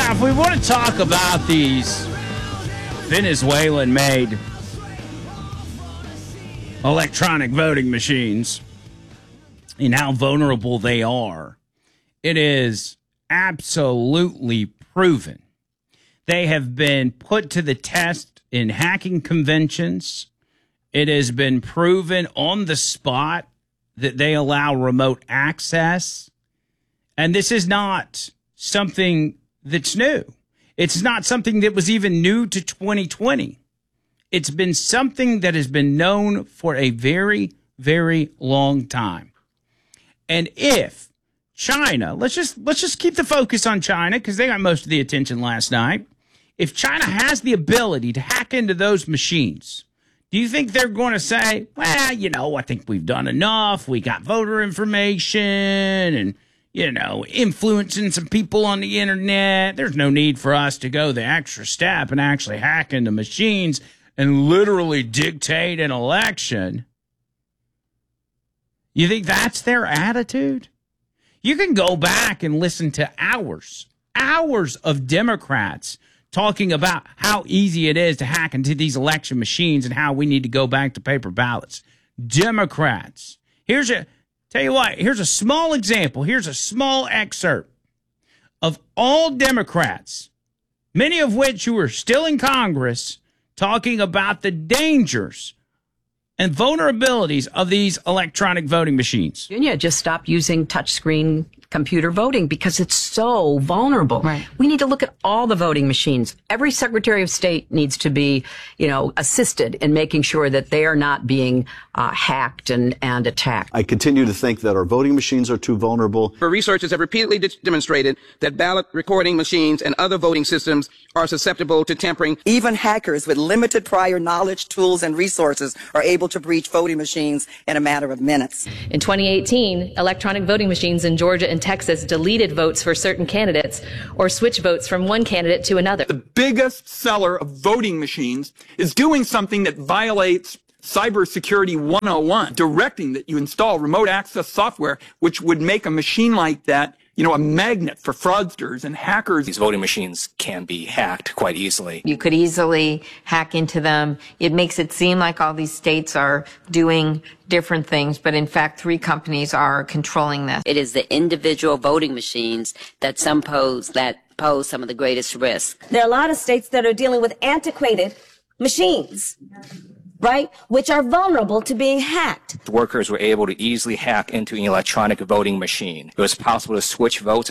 Yeah, if we want to talk about these Venezuelan-made electronic voting machines and how vulnerable they are, it is absolutely proven. They have been put to the test in hacking conventions. It has been proven on the spot that they allow remote access. And this is not something that's new. It's not something that was even new to 2020. It's been something that has been known for a very, very long time. And if China, let's just keep the focus on China because they got most of the attention last night. If China has the ability to hack into those machines, do you think they're going to say, well, I think we've done enough. We got voter information and, influencing some people on the internet. There's no need for us to go the extra step and actually hack into machines and literally dictate an election. You think that's their attitude? You can go back and listen to hours of Democrats talking about how easy it is to hack into these election machines and how we need to go back to paper ballots. Democrats. Here's a small example. Here's a small excerpt of all Democrats, many of which who are still in Congress, talking about the dangers and vulnerabilities of these electronic voting machines. Virginia just stopped using touchscreen computer voting because it's so vulnerable. Right. We need to look at all the voting machines. Every Secretary of State needs to be, assisted in making sure that they are not being hacked and attacked. I continue to think that our voting machines are too vulnerable. Researchers have repeatedly demonstrated that ballot recording machines and other voting systems are susceptible to tampering. Even hackers with limited prior knowledge, tools, and resources are able to breach voting machines in a matter of minutes. In 2018, electronic voting machines in Georgia and Texas deleted votes for certain candidates or switched votes from one candidate to another. The biggest seller of voting machines is doing something that violates Cybersecurity 101, directing that you install remote access software, which would make a machine like that, a magnet for fraudsters and hackers. These voting machines can be hacked quite easily. You could easily hack into them. It makes it seem like all these states are doing different things, but in fact, 3 companies are controlling this. It is the individual voting machines that pose some of the greatest risk. There are a lot of states that are dealing with antiquated machines, right, which are vulnerable to being hacked. Workers were able to easily hack into an electronic voting machine. It was possible to switch votes.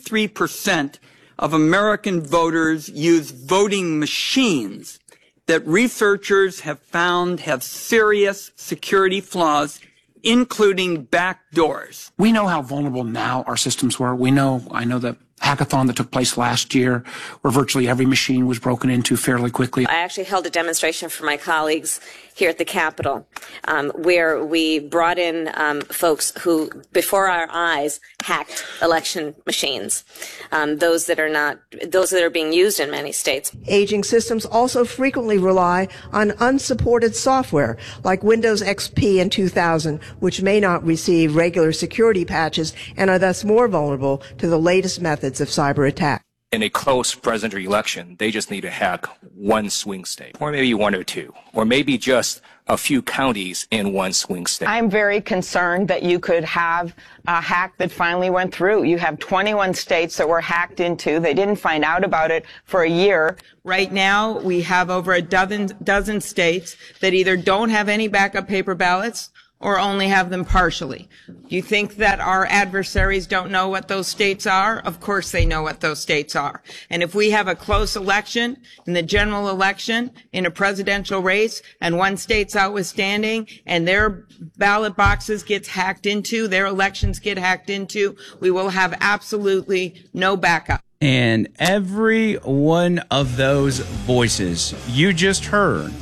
43% of American voters use voting machines that researchers have found have serious security flaws, including backdoors. We know how vulnerable now our systems were. I know the hackathon that took place last year where virtually every machine was broken into fairly quickly. I actually held a demonstration for my colleagues here at the Capitol where we brought in folks who, before our eyes, hacked election machines, those that are being used in many states. Aging systems also frequently rely on unsupported software like Windows XP in 2000, which may not receive regular security patches and are thus more vulnerable to the latest methods of cyber attack. In a close presidential election, they just need to hack one swing state, or maybe 1 or 2, or maybe just a few counties in one swing state. I'm very concerned that you could have a hack that finally went through. You have 21 states that were hacked into. They didn't find out about it for a year. Right now, we have over a dozen states that either don't have any backup paper ballots or only have them partially. Do you think that our adversaries don't know what those states are? Of course they know what those states are. And if we have a close election, in the general election, in a presidential race, and one state's outstanding, and their ballot boxes gets hacked into, their elections get hacked into, we will have absolutely no backup. And every one of those voices you just heard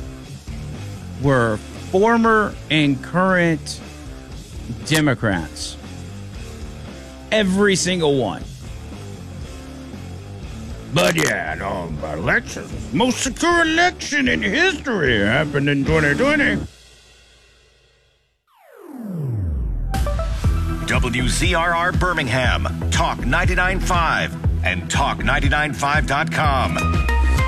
were former and current Democrats. Every single one. But yeah, elections, most secure election in history happened in 2020. WZRR Birmingham, Talk 99.5. and Talk995.com.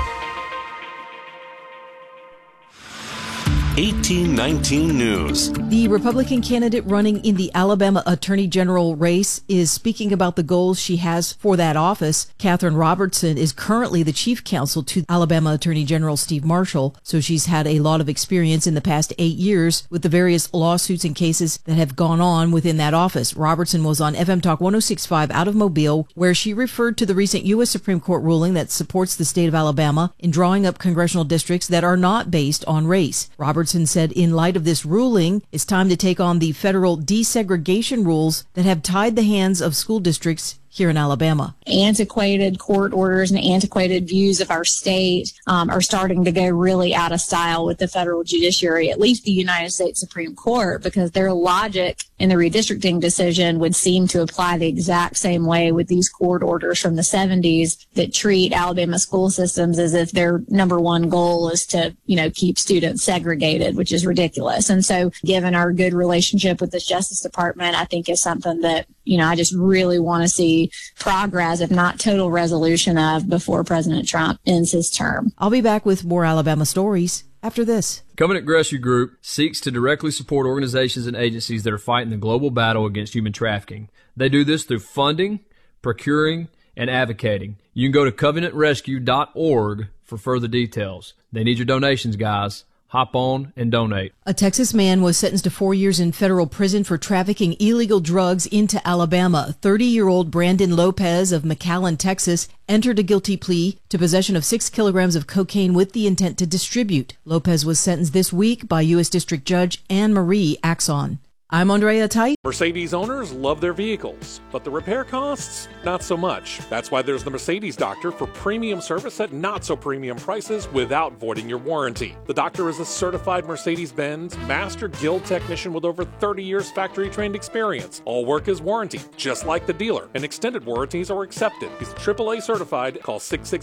1819 News. The Republican candidate running in the Alabama Attorney General race is speaking about the goals she has for that office. Catherine Robertson is currently the chief counsel to Alabama Attorney General Steve Marshall, so she's had a lot of experience in the past 8 years with the various lawsuits and cases that have gone on within that office. Robertson was on FM Talk 106.5 out of Mobile, where she referred to the recent U.S. Supreme Court ruling that supports the state of Alabama in drawing up congressional districts that are not based on race. Robertson said in light of this ruling, it's time to take on the federal desegregation rules that have tied the hands of school districts here in Alabama. Antiquated court orders and antiquated views of our state are starting to go really out of style with the federal judiciary, at least the United States Supreme Court, because their logic in the redistricting decision would seem to apply the exact same way with these court orders from the 70s that treat Alabama school systems as if their number one goal is to, keep students segregated, which is ridiculous. And so given our good relationship with the Justice Department, I think is something that, I just really want to see progress, if not total resolution of, before President Trump ends his term. I'll be back with more Alabama stories after this. Covenant Rescue Group seeks to directly support organizations and agencies that are fighting the global battle against human trafficking. They do this through funding, procuring, and advocating. You can go to covenantrescue.org for further details. They need your donations, guys. Hop on and donate. A Texas man was sentenced to 4 years in federal prison for trafficking illegal drugs into Alabama. 30-year-old Brandon Lopez of McAllen, Texas, entered a guilty plea to possession of 6 kilograms of cocaine with the intent to distribute. Lopez was sentenced this week by U.S. District Judge Anne Marie Axon. I'm Andrea Tite. Mercedes owners love their vehicles, but the repair costs, not so much. That's why there's the Mercedes Doctor for premium service at not so premium prices without voiding your warranty. The Doctor is a certified Mercedes-Benz Master Guild technician with over 30 years factory-trained experience. All work is warranted, just like the dealer, and extended warranties are accepted. He's AAA certified. Call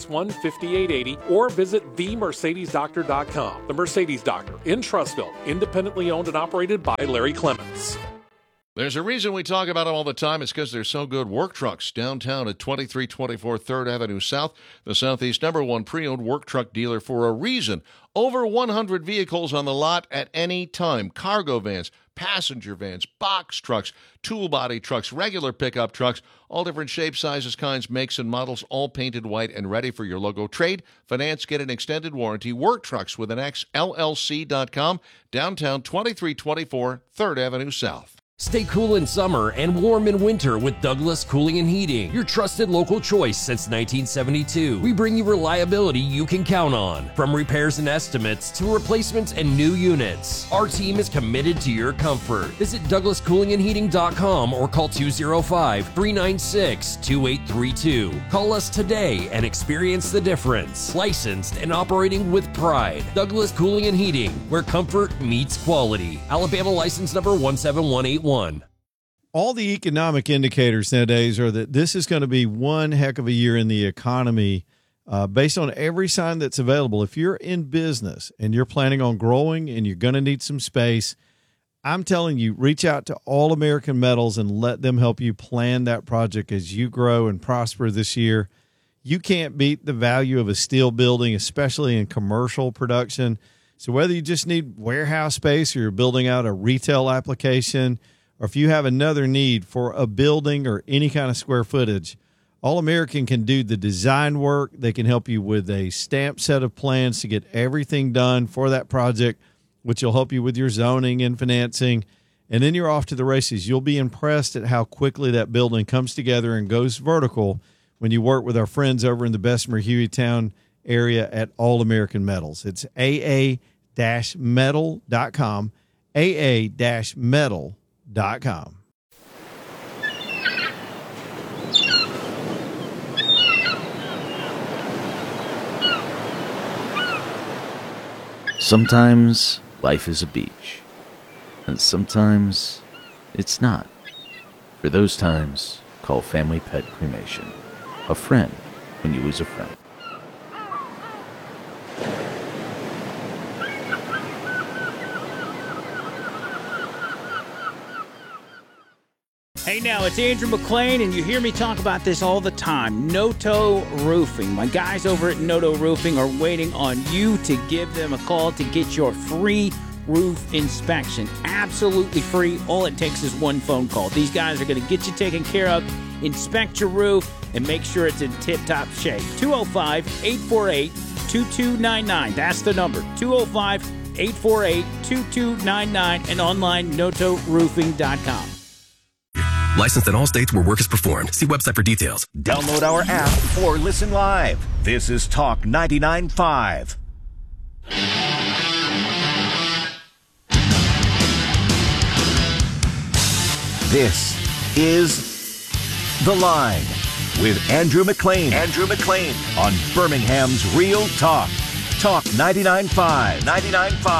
661-5880 or visit themercedesdoctor.com. The Mercedes Doctor in Trussville, independently owned and operated by Larry Clements. There's a reason we talk about them all the time. It's because they're so good. Work Trucks downtown at 2324 3rd Avenue South, the Southeast #1 pre-owned work truck dealer for a reason. Over 100 vehicles on the lot at any time. Cargo vans, passenger vans, box trucks, tool body trucks, regular pickup trucks, all different shapes, sizes, kinds, makes, and models, all painted white and ready for your logo. Trade, finance, get an extended warranty. Work Trucks with an X, LLC.com, downtown 2324 3rd Avenue South. Stay cool in summer and warm in winter with Douglas Cooling and Heating, your trusted local choice since 1972. We bring you reliability you can count on, from repairs and estimates to replacements and new units. Our team is committed to your comfort. Visit DouglasCoolingandHeating.com or call 205-396-2832. Call us today and experience the difference. Licensed and operating with pride. Douglas Cooling and Heating, where comfort meets quality. Alabama license number 17181. All the economic indicators nowadays are that this is going to be one heck of a year in the economy based on every sign that's available. If you're in business and you're planning on growing and you're going to need some space, I'm telling you, reach out to All American Metals and let them help you plan that project as you grow and prosper this year. You can't beat the value of a steel building, especially in commercial production. So whether you just need warehouse space or you're building out a retail application, or if you have another need for a building or any kind of square footage, All American can do the design work. They can help you with a stamped set of plans to get everything done for that project, which will help you with your zoning and financing. And then you're off to the races. You'll be impressed at how quickly that building comes together and goes vertical when you work with our friends over in the Bessemer Hueytown area at All American Metals. It's aa-metal.com, aa-metal.com. Sometimes life is a beach, and sometimes it's not. For those times, call Family Pet Cremation. A friend when you lose a friend. Hey, Hey, now it's Andrew McLean, and you hear me talk about this all the time. Noto Roofing. My guys over at Noto Roofing are waiting on you to give them a call to get your free roof inspection. Absolutely free. All it takes is one phone call. These guys are going to get you taken care of, inspect your roof, and make sure it's in tip-top shape. 205-848-2299. That's the number. 205-848-2299 and online notoroofing.com. Licensed in all states where work is performed. See website for details. Download our app or listen live. This is Talk 99.5. This is The Line with Andrew McLean. Andrew McLean on Birmingham's Real Talk. Talk 99.5. 99.5.